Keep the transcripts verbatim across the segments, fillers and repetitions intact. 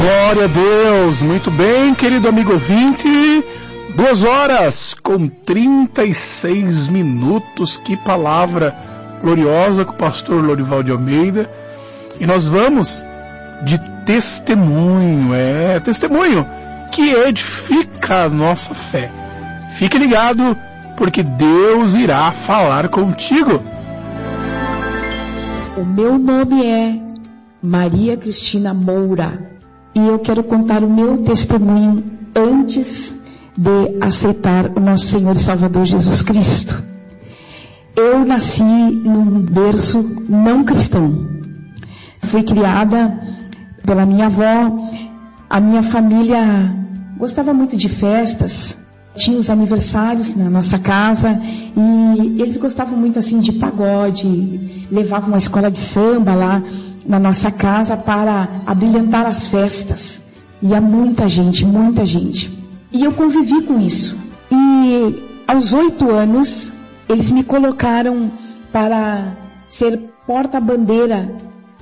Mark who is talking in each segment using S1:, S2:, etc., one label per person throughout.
S1: Glória a Deus, muito bem, querido amigo ouvinte, duas horas com trinta e seis minutos, que palavra gloriosa com o pastor Lorival de Almeida, e nós vamos de testemunho, é, testemunho que edifica a nossa fé. Fique ligado, porque Deus irá falar contigo.
S2: O meu nome é Maria Cristina Moura. E eu quero contar o meu testemunho antes de aceitar o nosso Senhor e Salvador Jesus Cristo. Eu nasci num berço não cristão. Fui criada pela minha avó. A minha família gostava muito de festas. Tinha os aniversários na nossa casa. E eles gostavam muito assim de pagode. Levavam uma escola de samba lá na nossa casa para abrilhantar as festas. Ia muita gente, muita gente. E eu convivi com isso. E aos oito anos, eles me colocaram para ser porta-bandeira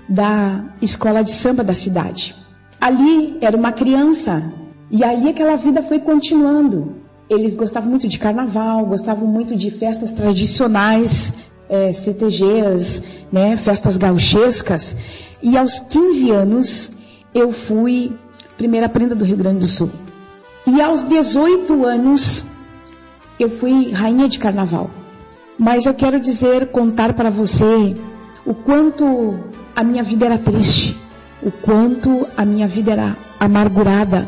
S2: da escola de samba da cidade. Ali era uma criança. E aí aquela vida foi continuando. Eles gostavam muito de carnaval, gostavam muito de festas tradicionais, É, C T Gs, né, festas gauchescas. E aos quinze anos eu fui primeira prenda do Rio Grande do Sul. E aos dezoito anos eu fui rainha de carnaval. Mas eu quero dizer, contar para você o quanto a minha vida era triste, o quanto a minha vida era amargurada.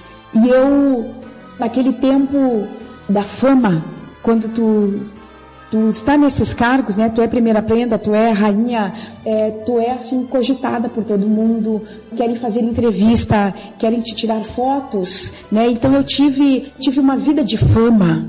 S2: E eu, naquele tempo da fama, quando tu Tu está nesses cargos, né? Tu é primeira prenda, tu é rainha, é, tu é assim cogitada por todo mundo, querem fazer entrevista, querem te tirar fotos, né? Então eu tive, tive uma vida de fama.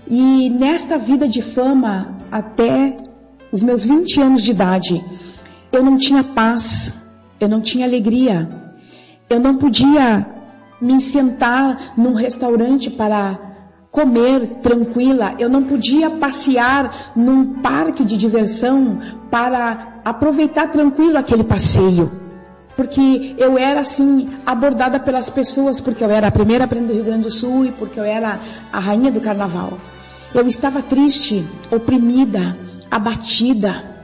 S2: E nesta vida de fama, até os meus vinte anos de idade, eu não tinha paz, eu não tinha alegria, eu não podia me sentar num restaurante para comer tranquila, eu não podia passear num parque de diversão para aproveitar tranquilo aquele passeio, porque eu era assim abordada pelas pessoas, porque eu era a primeira prenda do Rio Grande do Sul e porque eu era a rainha do carnaval. Eu estava triste, oprimida, abatida.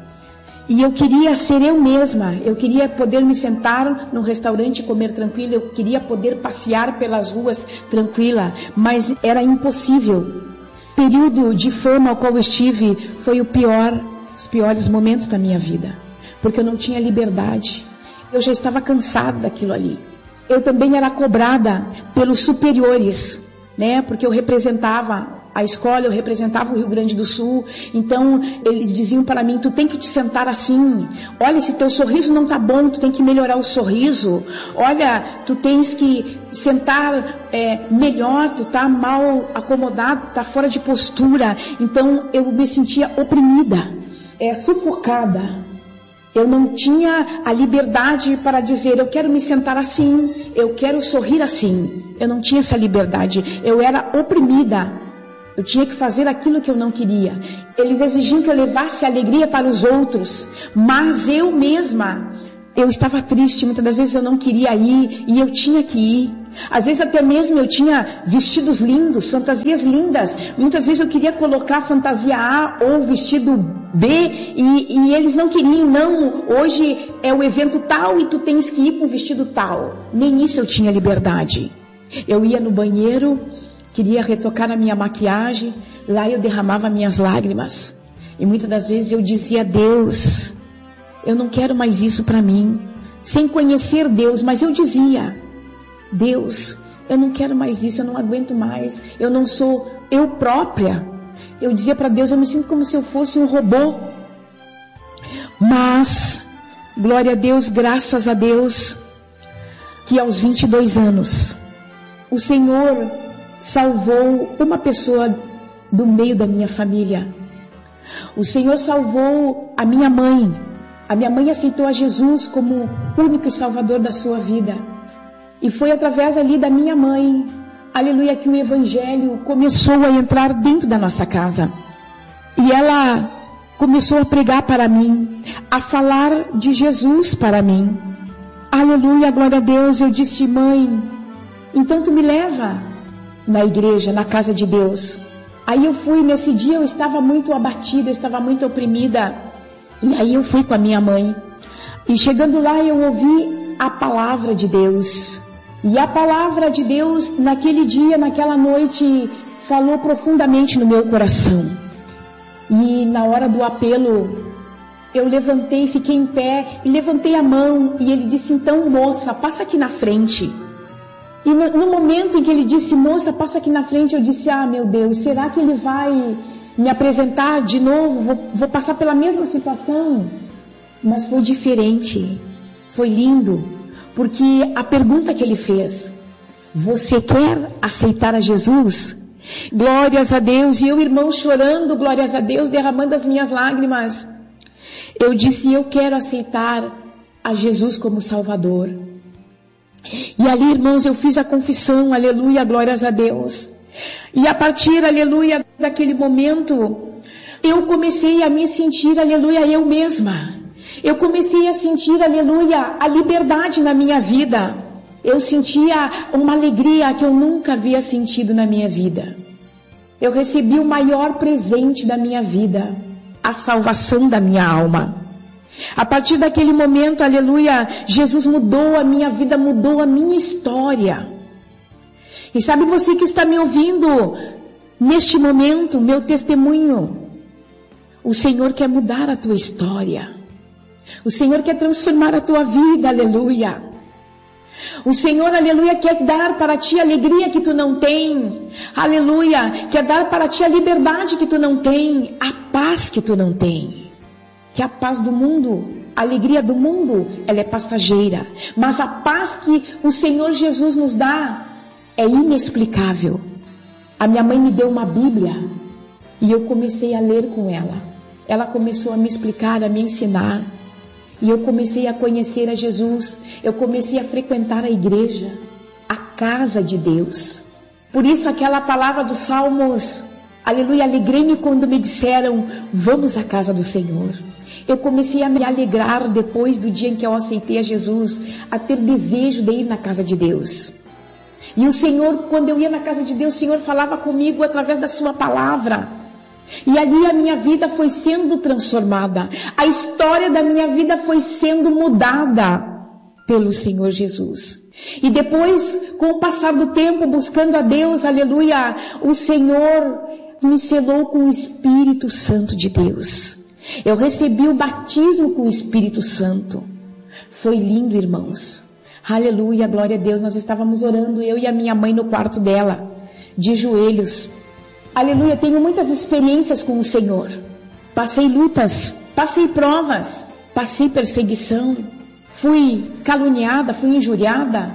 S2: E eu queria ser eu mesma, eu queria poder me sentar no restaurante e comer tranquila, eu queria poder passear pelas ruas tranquila, mas era impossível. O período de fama ao qual eu estive foi o pior, os piores momentos da minha vida, porque eu não tinha liberdade, eu já estava cansada daquilo ali. Eu também era cobrada pelos superiores, né? Porque eu representava a escola, eu representava o Rio Grande do Sul, então eles diziam para mim, tu tem que te sentar assim, olha, se teu sorriso não tá bom, tu tem que melhorar o sorriso, olha, tu tens que sentar é, melhor, tu tá mal acomodado, tá fora de postura. Então eu me sentia oprimida, é, sufocada. Eu não tinha a liberdade para dizer, eu quero me sentar assim, eu quero sorrir assim. Eu não tinha essa liberdade, eu era oprimida. Eu tinha que fazer aquilo que eu não queria. Eles exigiam que eu levasse alegria para os outros, mas eu mesma, eu estava triste, muitas das vezes eu não queria ir e eu tinha que ir. Às vezes até mesmo eu tinha vestidos lindos, fantasias lindas. Muitas vezes eu queria colocar fantasia A ou vestido B e, e eles não queriam, não, hoje é o evento tal e tu tens que ir com o vestido tal. Nem isso eu tinha liberdade. Eu ia no banheiro, queria retocar a minha maquiagem, lá eu derramava minhas lágrimas. E muitas das vezes eu dizia, Deus, eu não quero mais isso para mim. Sem conhecer Deus, mas eu dizia, Deus, eu não quero mais isso, eu não aguento mais. Eu não sou eu própria. Eu dizia para Deus, eu me sinto como se eu fosse um robô. Mas, glória a Deus, graças a Deus, que aos vinte e dois anos, o Senhor salvou uma pessoa do meio da minha família. O Senhor salvou a minha mãe. A minha mãe aceitou a Jesus como único e salvador da sua vida. E foi através ali da minha mãe, aleluia, que o Evangelho começou a entrar dentro da nossa casa. E ela começou a pregar para mim, a falar de Jesus para mim. aleluia, glória a Deus, eu disse: mãe, então tu me leva na igreja, na casa de Deus. Aí eu fui, nesse dia eu estava muito abatida, eu estava muito oprimida. E aí eu fui com a minha mãe. E chegando lá eu ouvi a palavra de Deus. E a palavra de Deus naquele dia, naquela noite, falou profundamente no meu coração. E na hora do apelo, eu levantei, fiquei em pé e levantei a mão. E ele disse: então, moça, passa aqui na frente. E no, no momento em que ele disse: moça, passa aqui na frente, eu disse: ah, meu Deus, será que ele vai me apresentar de novo? Vou, vou passar pela mesma situação? Mas foi diferente, foi lindo. Porque a pergunta que ele fez: você quer aceitar a Jesus? Glórias a Deus. E eu, irmão, chorando, glórias a Deus, derramando as minhas lágrimas. Eu disse: eu quero aceitar a Jesus como Salvador. E ali, irmãos, eu fiz a confissão, aleluia, glórias a Deus. E a partir, aleluia, daquele momento, eu comecei a me sentir, aleluia, eu mesma. Eu comecei a sentir, aleluia, a liberdade na minha vida. Eu sentia uma alegria que eu nunca havia sentido na minha vida. Eu recebi o maior presente da minha vida, a salvação da minha alma. A partir daquele momento, aleluia, Jesus mudou a minha vida, mudou a minha história. E sabe você que está me ouvindo, neste momento, meu testemunho, o Senhor quer mudar a tua história. O Senhor quer transformar a tua vida, aleluia. O Senhor, aleluia, quer dar para ti a alegria que tu não tem. Aleluia, quer dar para ti a liberdade que tu não tem, a paz que tu não tem. Que a paz do mundo, a alegria do mundo, ela é passageira. Mas a paz que o Senhor Jesus nos dá é inexplicável. A minha mãe me deu uma Bíblia e eu comecei a ler com ela. Ela começou a me explicar, a me ensinar. E eu comecei a conhecer a Jesus. Eu comecei a frequentar a igreja, a casa de Deus. Por isso aquela palavra dos Salmos, aleluia, alegrei-me quando me disseram: vamos à casa do Senhor. Eu comecei a me alegrar depois do dia em que eu aceitei a Jesus, a ter desejo de ir na casa de Deus. E o Senhor, quando eu ia na casa de Deus, o Senhor falava comigo através da sua palavra. E ali a minha vida foi sendo transformada. A história da minha vida foi sendo mudada pelo Senhor Jesus. E depois, com o passar do tempo, buscando a Deus, aleluia, o Senhor me selou com o Espírito Santo de Deus. Eu recebi o batismo com o Espírito Santo. Foi lindo, irmãos. Aleluia, glória a Deus. Nós estávamos orando, eu e a minha mãe no quarto dela, de joelhos. Aleluia, tenho muitas experiências com o Senhor. Passei lutas, passei provas, passei perseguição, fui caluniada, fui injuriada,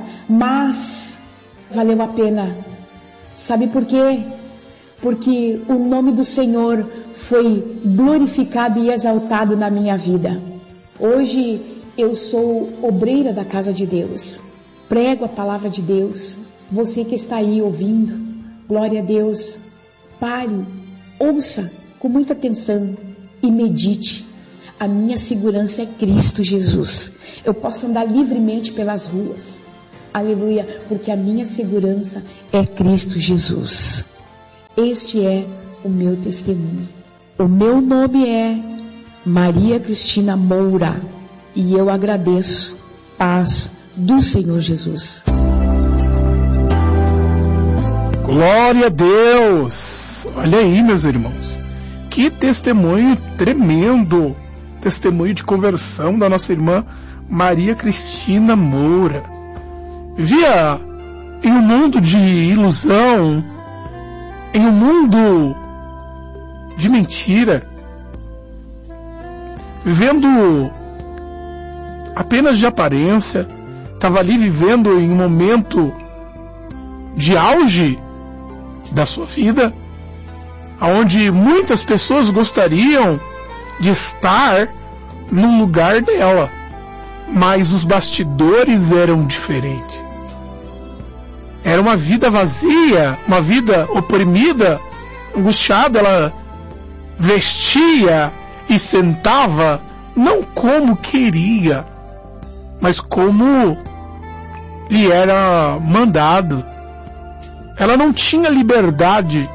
S2: mas valeu a pena. Sabe por quê? Porque o nome do Senhor foi glorificado e exaltado na minha vida. Hoje eu sou obreira da casa de Deus, prego a palavra de Deus. Você que está aí ouvindo, glória a Deus. Pare, ouça com muita atenção e medite. A minha segurança é Cristo Jesus. Eu posso andar livremente pelas ruas. Aleluia, porque a minha segurança é Cristo Jesus. Este é o meu testemunho. O meu nome é Maria Cristina Moura e eu agradeço. Paz do Senhor Jesus.
S1: Glória a Deus! Olha aí, meus irmãos, que testemunho tremendo, testemunho de conversão da nossa irmã Maria Cristina Moura. Vivia em um mundo de ilusão, em um mundo de mentira, vivendo apenas de aparência, estava ali vivendo em um momento de auge da sua vida, onde muitas pessoas gostariam de estar no lugar dela, mas os bastidores eram diferentes. Era uma vida vazia, uma vida oprimida, angustiada. Ela vestia e sentava não como queria, mas como lhe era mandado. Ela não tinha liberdade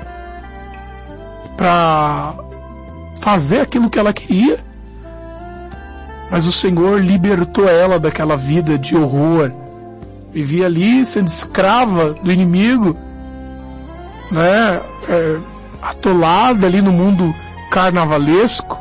S1: para fazer aquilo que ela queria, mas o Senhor libertou ela daquela vida de horror. Vivia ali sendo escrava do inimigo, né? É, atolada ali no mundo carnavalesco.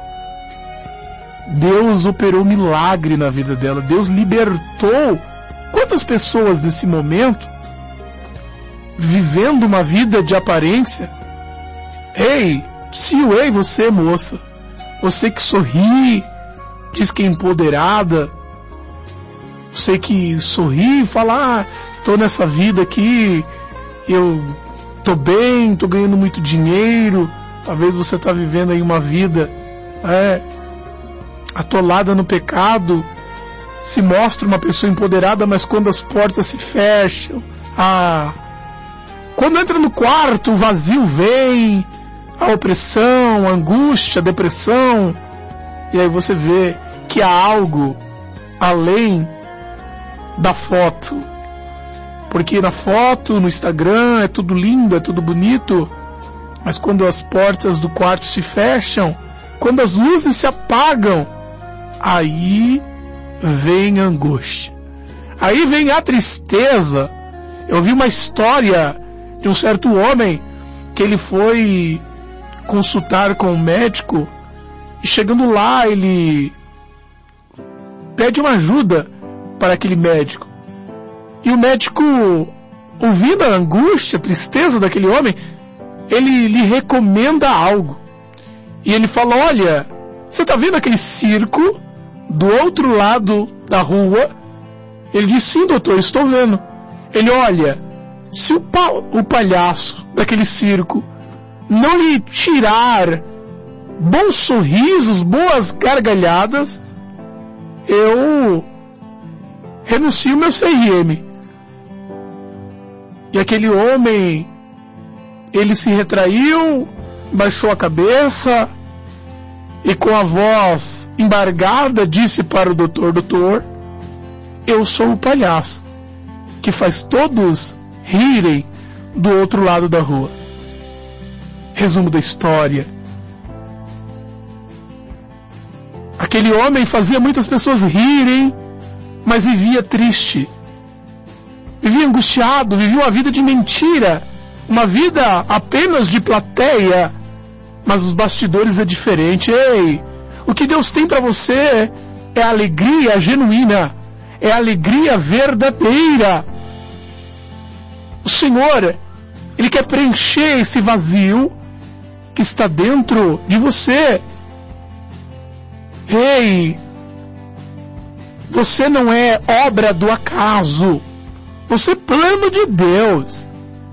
S1: Deus operou milagre na vida dela. Deus libertou. Quantas pessoas nesse momento, vivendo uma vida de aparência? Ei, se o ei você, moça, você que sorri, diz que é empoderada, você que sorri e fala, ah, tô nessa vida aqui, eu tô bem, tô ganhando muito dinheiro. Talvez você tá vivendo aí uma vida é, atolada no pecado, se mostra uma pessoa empoderada, mas quando as portas se fecham, ah, quando entra no quarto, o vazio vem, a opressão, a angústia, a depressão, e aí você vê que há algo além da foto. Porque na foto, no Instagram, é tudo lindo, é tudo bonito, mas quando as portas do quarto se fecham, quando as luzes se apagam, aí vem a angústia, aí vem a tristeza. Eu vi uma história de um certo homem que ele foi consultar com o médico, e chegando lá ele pede uma ajuda para aquele médico, e o médico, ouvindo a angústia, a tristeza daquele homem, ele lhe recomenda algo, e ele fala, olha, você está vendo aquele circo do outro lado da rua? Ele diz, sim doutor, estou vendo. Ele, olha, se o, pa- o palhaço daquele circo não lhe tirar bons sorrisos, boas gargalhadas, eu renuncio meu C R M. E aquele homem, ele se retraiu, baixou a cabeça e com a voz embargada disse para o doutor, doutor, eu sou o palhaço que faz todos rirem do outro lado da rua. Resumo da história. Aquele homem fazia muitas pessoas rirem, mas vivia triste, vivia angustiado, vivia uma vida de mentira, uma vida apenas de plateia, mas os bastidores é diferente. Ei, o que Deus tem para você é alegria genuína, é alegria verdadeira. O Senhor, Ele quer preencher esse vazio que está dentro de você. Ei, você não é obra do acaso, você é plano de Deus.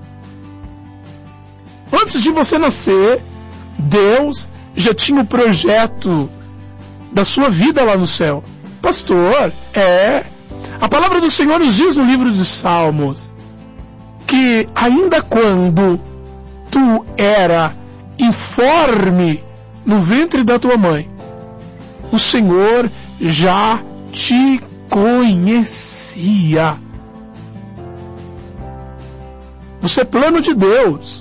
S1: Antes de você nascer, Deus já tinha o projeto da sua vida lá no céu. Pastor, é, a palavra do Senhor nos diz no livro de Salmos, que ainda quando tu era informe no ventre da tua mãe, o Senhor já te conhecia. Você é plano de Deus.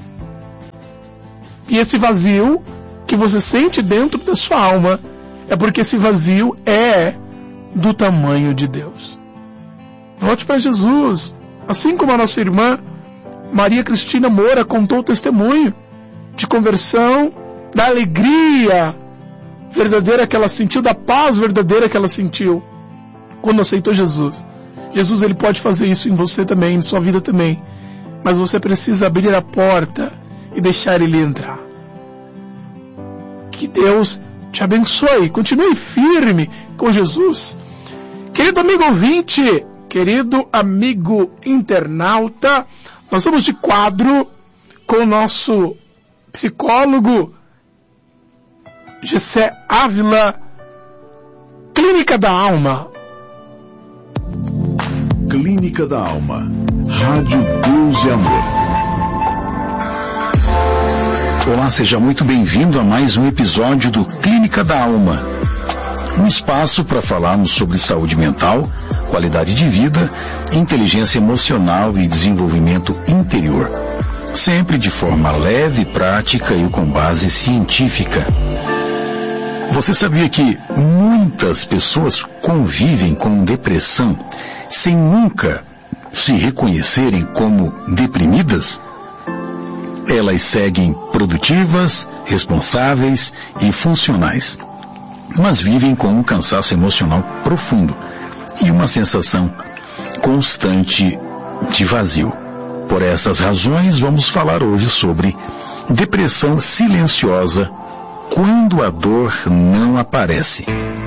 S1: E esse vazio que você sente dentro da sua alma é porque esse vazio é do tamanho de Deus. Volte para Jesus. Assim como a nossa irmã Maria Cristina Moura contou o testemunho de conversão, da alegria verdadeira que ela sentiu, da paz verdadeira que ela sentiu quando aceitou Jesus. Jesus, Ele pode fazer isso em você também, em sua vida também, mas você precisa abrir a porta e deixar Ele entrar. Que Deus te abençoe, continue firme com Jesus. Querido amigo ouvinte, querido amigo internauta, nós vamos de quadro com o nosso psicólogo Gessé Ávila, Clínica da Alma.
S3: Clínica da Alma, Rádio Deus e Amor. Olá, seja muito bem-vindo a mais um episódio do Clínica da Alma.
S4: Um espaço para falarmos sobre saúde mental, qualidade de vida, inteligência emocional e desenvolvimento interior. Sempre de forma leve, prática e com base científica. Você sabia que muitas pessoas convivem com depressão sem nunca se reconhecerem como deprimidas? Elas seguem produtivas, responsáveis e funcionais, mas vivem com um cansaço emocional profundo e uma sensação constante de vazio. Por essas razões, vamos falar hoje sobre depressão silenciosa, quando a dor não aparece.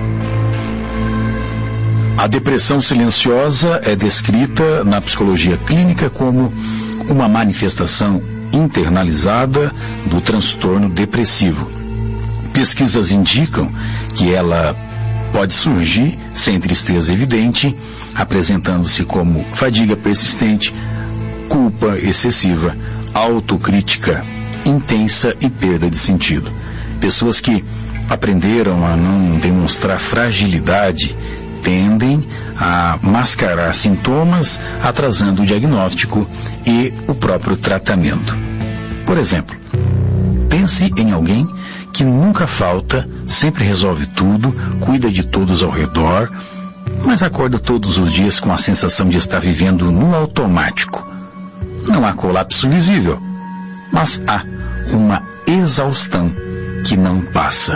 S4: A depressão silenciosa é descrita na psicologia clínica como uma manifestação internalizada do transtorno depressivo. Pesquisas indicam que ela pode surgir sem tristeza evidente, apresentando-se como fadiga persistente, culpa excessiva, autocrítica intensa e perda de sentido. Pessoas que aprenderam a não demonstrar fragilidade tendem a mascarar sintomas, atrasando o diagnóstico e o próprio tratamento. Por exemplo, pense em alguém que nunca falta, sempre resolve tudo, cuida de todos ao redor, mas acorda todos os dias com a sensação de estar vivendo no automático. Não há colapso visível, mas há uma exaustão que não passa.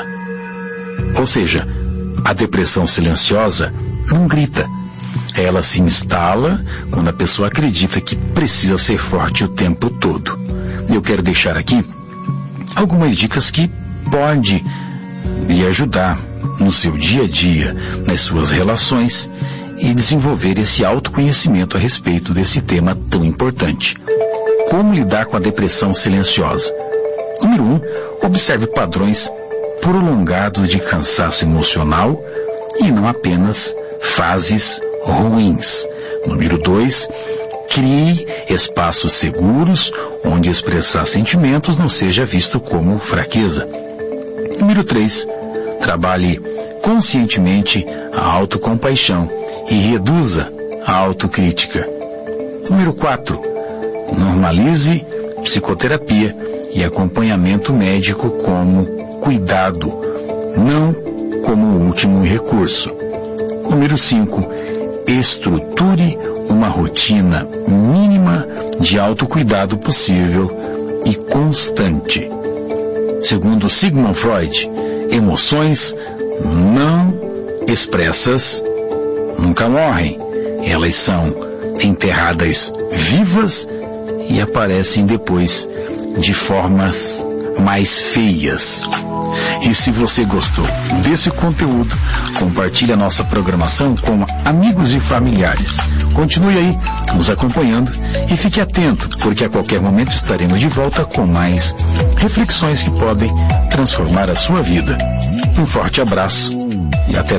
S4: Ou seja, a depressão silenciosa não grita. Ela se instala quando a pessoa acredita que precisa ser forte o tempo todo. Eu quero deixar aqui algumas dicas que podem lhe ajudar no seu dia a dia, nas suas relações e desenvolver esse autoconhecimento a respeito desse tema tão importante. Como lidar com a depressão silenciosa? Número um, observe padrões prolongados de cansaço emocional e não apenas fases ruins. Número dois, crie espaços seguros onde expressar sentimentos não seja visto como fraqueza. Número três, trabalhe conscientemente a autocompaixão e reduza a autocrítica. Número quatro, normalize psicoterapia e acompanhamento médico como cuidado, não como último recurso. Número cinco, estruture uma rotina mínima de autocuidado possível e constante. Segundo Sigmund Freud, emoções não expressas nunca morrem. Elas são enterradas vivas e aparecem depois de formas mais feias. E se você gostou desse conteúdo, compartilhe a nossa programação com amigos e familiares. Continue aí nos acompanhando e fique atento, porque a qualquer momento estaremos de volta com mais reflexões que podem transformar a sua vida. Um forte abraço e até